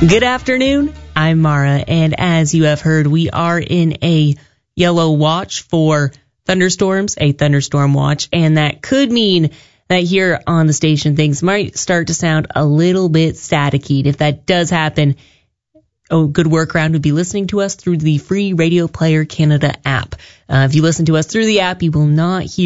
Good afternoon. I'm Mara, and as you have heard, we are in a yellow watch for thunderstorms, a thunderstorm watch, and that could mean that here on the station things might start to sound a little bit staticky. And if that does happen, a good workaround would be listening to us through the free Radio Player Canada app. If you listen to us through the app, you will not hear